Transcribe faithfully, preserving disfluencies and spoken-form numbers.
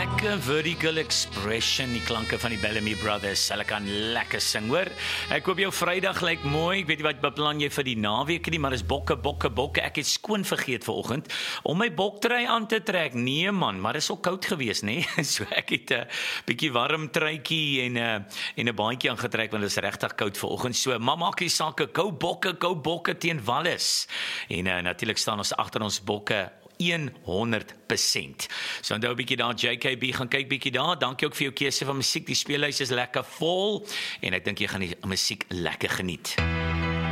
Lekker vertical expression, die klanke van die Bellamy Brothers. Hulle kan lekker sing, hoor. Ek hoop jou Vrydag lyk mooi. Ek weet nie wat beplan jy vir die naweek nie, maar is bokke, bokke, bokke. Ek het skoon vergeet vanoggend om my boktrui aan te trek. Nee man, maar dit is ook koud geweest, nê? So ek het 'n bietjie warm truitjie en 'n en 'n baadjie aangetrek want dit is regtig koud vanoggend. So, maar maak nie saak, kou bokke, kou bokke teen Wallis. En uh, natuurlik staan ons agter ons bokke honderd persent. So onthou 'n bietjie daar J K B, gaan kyk bietjie daar. Dankie ook vir jou keuse van musiek. Die speellys is lekker vol en ek dink jy gaan die musiek lekker geniet.